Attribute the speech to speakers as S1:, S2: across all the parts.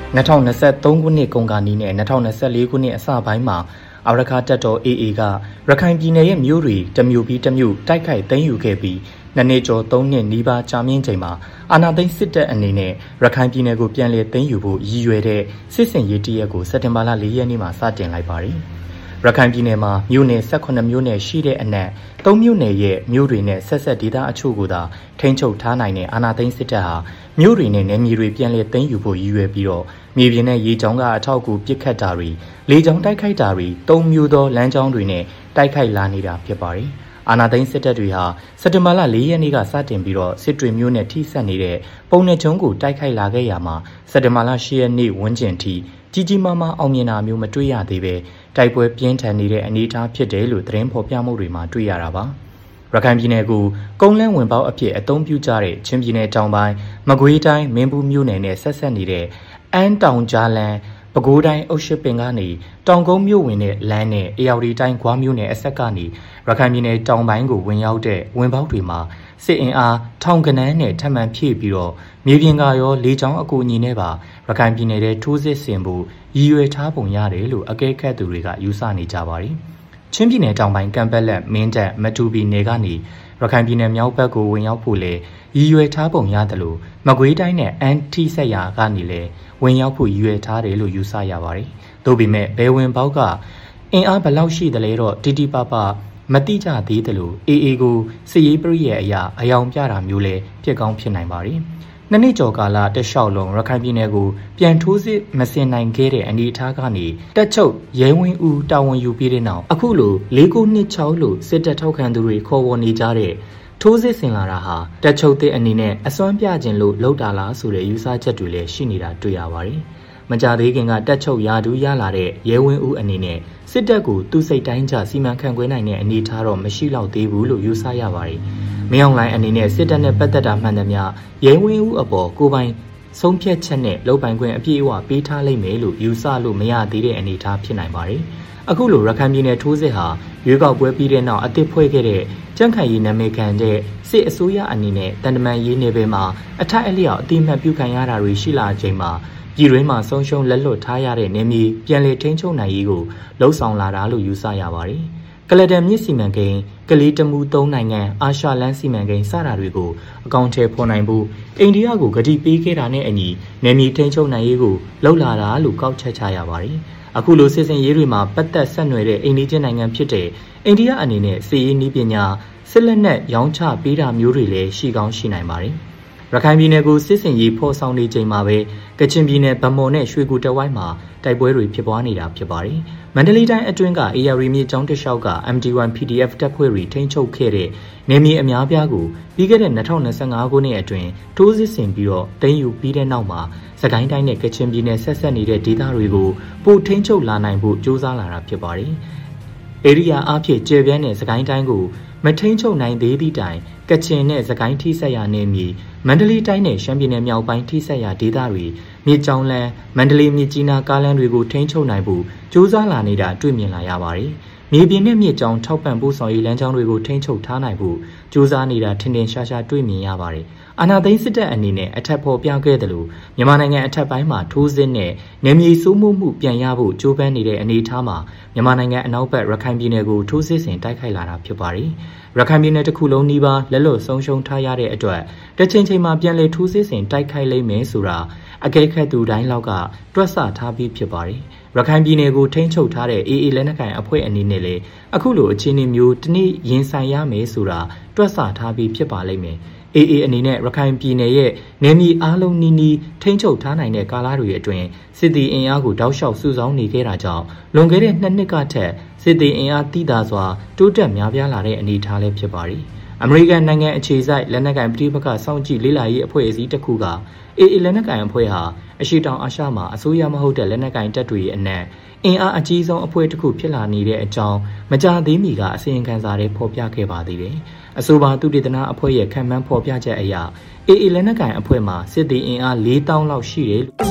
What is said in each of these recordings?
S1: 2023 ခုနှစ်ကုန်ကနီးနဲ့2024ခုနှစ်အစပိုင်းမှာအာရခတပ်တော် AA ကရခိုင်ပြည်နယ်ရဲ့မြို့တွေတမြို့ပြီးတမြို့တိုက်ခိုက်သိမ်းယူခဲ့ပြီးနှစ်နှစ်ကျော်3နှစ်နီးပါးကြာမြင့်ချိန်မှာအာဏာသိမ်းစစ်တပ်အနေနဲ့ရခိုင်ပြည်နယ်ကိုပြန်လည်သိမ်းယူဖို့ရည်ရွယ်တဲ့စစ်စင်ရေးတရက်ကိုစက်တင်ဘာလ4ရက်နေ့မှာစတင်လိုက်ပါတယ်။ရခိုင်ပြည်နယ်မှာမြို့နယ်18မြို့နယ်ရှိတဲ့အနက်3မြို့နယ်ရဲ့မြို့တွေနဲ့ဆက်ဆက်ဒေသအချို့ကိုသာထိန်းချုပ်ထားနိုင်တဲ့အာဏာသိမ်းစစ်တပ်ဟာမြို့တွေနဲ့နယ်မြေတွေပြန်လည်သိမ်းယူဖို့ရည်ရွယ်ပြီးတော့မြေပြင်နဲ့ရေကြောင်းကအထောက်အကူပစ်ခတ်တာတွေလေကြောင်းတိုက်ခိုက်တာတွေ3မျိုးသောလမ်းကြောင်းတွေနဲ့တိုက်ခိုက်လာနေတာဖြစ်ပါတယ်။အာဏာသိမ်းစစ်တပ်တွေဟာစက်တင်ဘာလ4ရက်နေ့ကစတင်ပြီးတော့စစ်တွေမြို့နဲ့ထိစပ်နေတဲ့ပုံနယ်ကျွန်းကိုတိုက်ခိုက်လာခဲ့ရမှာစက်တင်ဘာလ10ရက်နေ့ဝန်းကျင်ထိကြီးကြီးမားမားအောင်မြင်တာမျိုးမတွေ့ရသေးပဲတိုက်ပွဲပြင်းထန်နေတဲ့အနေအထားဖြစ်တယ်လို့သတင်းဖော်ပြမှုတွေမှာတွေ့ရတာပါ။ရခိုင်ပြည်နယ်ကိုကုန်းလန်းဝင်ပေါက်အဖြစ်အသုံးပြုကြတဲ့ချင်းပြည်နယ်တောင်ပိုင်းမကွေးတိုင်းမင်းဘူးမြို့နယ်နဲ့ဆက်ဆက်နေတဲ့အန်းတောင်ကြားလန်းပဲခူးတိုင်းအုတ်ရှိပင်ကနေတောင်ကုန်းမြို့ဝင်တဲ့လမ်းနဲ့အေရဝတီတိုင်းဂွားမြို့နယ်အဆက်ကနေရခိုင်ပြည်နယ်တောင်ပိုင်းကိုဝင်ရောက်တဲ့ဝင်ပေါက်တွေမှာစစ်အင်အားထောင်ကနန်းနဲ့ထပ်မံဖြည့်ပြီးတော့မြေပြင်ကရောလေကြောင်းအကူအညီနဲ့ပါရခိုင်ပြည်နယ်ထဲထိုးစစ်ဆင်ဖို့ရည်ရွယ်ထားပုံရတယ်လို့အကဲခတ်သူတွေကယူဆနေကြပါတယ်။ချင်းပြည်နယ်တောင်ပိုင်းကံပက်လက်မင်းတပ်မတူပီနယ်ကနေရခိုင်ပြည်နယ်မြောက်ဘက်ကိုဝင်ရောက်ဖို့လေရည်ရွယ်ထားပုံရတယ်လို့မကွေးတိုင်းနဲ့အန်တီဆက်ရာကနေလေဝင်ရောက်ဖို့ရည်ရွယ်ထားတယ်လို့ယူဆရပါတယ်။သို့ပေမဲ့ဘယ်ဝင်ပေါက်ကအင်အားဘယ်လောက်ရှိတယ်လဲတော့တိတိပပမတိကြသေးတယ်လို့ AA ကိုစစ်ရေးပရိရဲ့အရာအယောင်ပြတာမျိုးလဲဖြစ်ကောင်းဖြစ်နိုင်ပါတယ်။နှစ်နှစ်ကျော်ကာလတက်လျှောက်လုံးရခိုင်ပြည်နယ်ကိုပြန်ထိုးစစ်မစင်နိုင်ခဲ့တဲ့အနေအထားကနေတက်ချုပ်ရဲဝင်းဦးတာဝန်ယူပြီးတဲ့နောက်အခုလို4926လို့စစ်တပ်ထောက်ခံသူတွေခေါ်ဝေါ်နေကြတဲ့ထိုးစစ်ဆင်လာတာဟာတက်ချုပ်တဲ့အနေနဲ့အစွမ်းပြခြင်းလို့လောက်တာလားဆိုတဲ့ယူဆချက်တွေလည်းရှိနေတာတွေ့ရပါတယ်။မကြသေးခင်ကတက်ချုပ်ရာထူးရလာတဲ့ရဲဝင်းဦးအနေနဲ့စစ်တပ်ကိုသူ့စိတ်တိုင်းကျစီမံခန့်ခွဲနိုင်တဲ့အနေအထားတော့မရှိတော့သေးဘူးလို့ယူဆရပါတယ်။မင်းအောင်လှိုင်အနေနဲ့စစ်တပ်နဲ့ပတ်သက်တာမှန်သမျှရဲဝင်းဦးအပေါ်ကိုပိုင်ဆုံးဖြတ်ချက်နဲ့လုံပိုင်ခွင့်အပြည့်အဝပေးထားလိမ့်မယ်လို့ယူဆလို့မရသေးတဲ့အနေအထားဖြစ်နိုင်ပါတယ်။အခုလိုရခိုင်ပြည်နယ်ထိုးစစ်ဟာရွေးကောက်ပွဲပြီးတဲ့နောက်အသစ်ဖွဲ့ခဲ့တဲ့ကြန့်ခိုင်ရေးနာမည်ခံတဲ့စစ်အစိုးရအနေနဲ့တန်တမန်ရေးနယ်ပယ်မှာအထက်အလျောက်အတိအမှတ်ပြုခံရတာတွေရှိလာချိန်မှာပြည်တွင်းမှာဆုံးရှုံးလက်လွတ်ထားရတဲ့နေမြေပြန်လည်ထိန်းချုပ်နိုင်ရေးကိုလှုံ့ဆော်လာတာလို့ယူဆရပါတယ်။ကလဒန်မြစ်စီမံကိန်းကလေးတမူ3နိုင်ငံအာရှလန်းစီမံကိန်းစတာတွေကိုအကောင့်ထဲပေါ်နိုင်ဖို့အိန္ဒိယကိုဂတိပေးခဲ့တာနဲ့အညီနေမြေထိန်းချုပ်နိုင်ရေးကိုလှုံ့လာတာလို့ကောက်ချက်ချရပါတယ်။အခုလိုစစ်စင်ရေးတွေမှာပတ်သက်ဆက်နွယ်တဲ့အိန္ဒိယနိုင်ငံဖြစ်တဲ့အိန္ဒိယအနေနဲ့စစ်ရေးနည်းပညာစစ်လက်နက်ရောင်းချပေးတာမျိုးတွေလည်းရှိကောင်းရှိနိုင်ပါတယ်။ရခိုင်ပြည်နယ်ကိုစစ်စင်ရေးဖော်ဆောင်နေချိန်မှာပဲကချင်ပြည်နယ်ဗမော်နဲ့ရွှေကူတဝိုင်းမှာတိုက်ပွဲတွေဖြစ်ပွားနေတာဖြစ်ပါတယ်။မန္တလေးတိုင်းအတွင်းက AR မြေကျောင်းတစ်လျှောက်က MD1 PDF တပ်ဖွဲ့တွေထိန်းချုပ်ခဲ့တဲ့နေမြေအများပြားကိုပြီးခဲ့တဲ့2025ခုနှစ်အတွင်းထိုးစစ်ဆင်ပြီးတော့သိမ်းယူပြီးတဲ့နောက်မှာစကိုင်းတိုင်းနဲ့ကချင်ပြည်နယ်ဆက်ဆက်နေတဲ့ဒေသတွေကိုပို့ထိန်းချုပ်လာနိုင်ဖို့ကြိုးစားလာတာဖြစ်ပါတယ်။ဧရိယာအဖြစ်ကျေပြန့်တဲ့စကိုင်းတိုင်းကိုမထိန်းချုပ်နိုင်သေးသည့်တိုင်ကချင်နဲ့စကိုင်းထိဆက်ရာနေမြေမန္တလေးတိုင်းနဲ့ရှမ်းပြည်နယ်မြောက်ပိုင်းထိဆက်ရာဒေသတွေမြေကြောင်းလန်းမန္တလေးမြစ်ကြီးနားကားလမ်းတွေကိုထိန်းချုပ်နိုင်ဖို့ကြိုးစားလာနေတာတွေ့မြင်လာရပါတယ်။မြေပြင်နဲ့မြေကြောင်းထောက်ပံ့ပို့ဆောင်ရေးလမ်းကြောင်းတွေကိုထိန်းချုပ်ထားနိုင်ဖို့ကြိုးစားနေတာထင်ထင်ရှားရှားတွေ့မြင်ရပါတယ်။အာဏာသိမ်းစစ်တပ်အနေနဲ့အထက်ဖော်ပြခဲ့တယ်လို့မြန်မာနိုင်ငံအထက်ပိုင်းမှာထိုးစစ်နဲ့နေမြေစိုးမိုးမှုပြန်ရဖို့ကြိုးပမ်းနေတဲ့အနေအထားမှာမြန်မာနိုင်ငံအနောက်ဘက်ရခိုင်ပြည်နယ်ကိုထိုးစစ်ဆင်တိုက်ခိုက်လာတာဖြစ်ပါတယ်။ရခိုင်ပြည်နယ်တစ်ခုလုံးနီးပါးလက်လွတ်ဆုံးရှုံးထားရတဲ့အတွက်တချိန်ချိန်မှာပြန်လည်ထိုးစစ်ဆင်တိုက်ခိုက်လိမ့်မယ်ဆိုတာအကဲခတ်သူတိုင်းလောက်ကတွက်ဆထားပြီးဖြစ်ပါတယ်။ရခိုင်ပြည်နယ်ကိုထိန်းချုပ်ထားတဲ့ AA လက်နက်ကိုင်အဖွဲ့အနေနဲ့လည်းအခုလိုအခြေအနေမျိုးတနေ့ရင်ဆိုင်ရမယ်ဆိုတာတွက်ဆထားပြီးဖြစ်ပါလိမ့်မယ်။ AA အနေနဲ့ရခိုင်ပြည်နယ်ရဲ့နယ်မြေအားလုံးနီးနီးထိန်းချုပ်ထားနိုင်တဲ့ကာလတွေအတွင်းစစ်သည်အင်အားကိုတောက်လျှောက်စုဆောင်းနေခဲ့တာကြောင့်လွန်ခဲ့တဲ့2နှစ်ကထက်စစ်သည်အင်အားတိတာစွာတိုးတက်များပြားလာတဲ့အနေအထားလည်းဖြစ်ပါတယ်။အမေရိကန်နိုင်ငံအခြေစိုက်လက်နက်ကိုင်ပဋိပက္ခစောင့်ကြည့်လေ့လာရေးအဖွဲ့အစည်းတစ်ခုက AA လက်နက်ကိုင်အဖွဲ့ဟာအရှေ့တောင်အာရှမှာအစိုးရမဟုတ်တဲ့လက်နက်ကိုင်တပ်တွေရဲ့အနက်အင်အားအကြီးဆုံးအဖွဲ့တစ်ခုဖြစ်လာနေတဲ့အကြောင်းမကြာသေးမီကအစီရင်ခံစာတွေဖော်ပြခဲ့ပါသေးတယ်။အဆိုပါသုတေသနအဖွဲ့ရဲ့ခံမှန်းဖော်ပြချက်အရ AA လက်နက်ကိုင်အဖွဲ့မှာစစ်သည်အင်အား4000လောက်ရှိတယ်လို့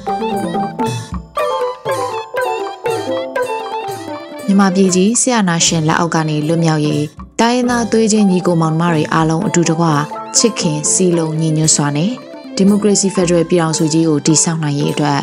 S2: မြန်မာပြည်ကြီးဆရာနာရှင်လက်အောက်ကနေလွတ်မြောက်ရေးတိုင်းရင်းသားသွေးချင်းညီကိုမောင်နှမတွေအားလုံးအတူတကွချစ်ခင်စီလုံးညီညွတ်စွာနဲ့ဒီမိုကရေစီဖက်ဒရယ်ပြည်ထောင်စုကြီးကိုတည်ဆောက်နိုင်ရေးအတွက်